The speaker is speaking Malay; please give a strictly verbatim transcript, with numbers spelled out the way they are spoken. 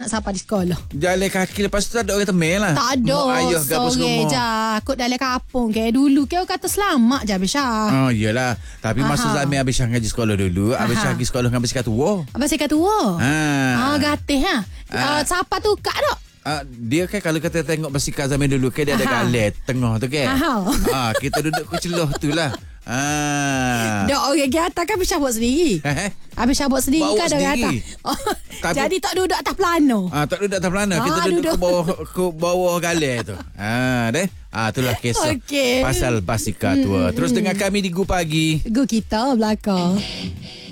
siapa di sekolah. Jalan kaki lepas tu tak ada orang temel lah. Tak ada. Mak ayah gabung Sore semua. je. Kut dalam kampung kayak dulu. Kau kata selamat je Abis Syah. Oh iyalah. Tapi masa Aha. zaman Abis Syah ngaji sekolah dulu, Abis Syah Aha. pergi sekolah dengan Abis Syah tua. Abang saya kata tua. Ha. Ah, gatih ha. Ah, siapa tu kak tak? Uh, dia kan kalau kita tengok basikal zaman dulu kan dia ada Aha. galet tengah tu kan. Aha. Ah, kita duduk ke celah tu lah. Ah. Dok orang kata kan Abis Syah buat sendiri. Eh? Abis Syah buat sendiri Bawa kan orang kata. sendiri. Oh, Tapi- jadi tak duduk atas plano. Ah, tak duduk atas pelana, kita Ah, duduk, duduk. ke bawah ke bawah galet tu. Ah, deh. Ah, itulah kisah Okey. pasal basikal tua. Terus dengan kami di Gu Pagi. Go kita belakang.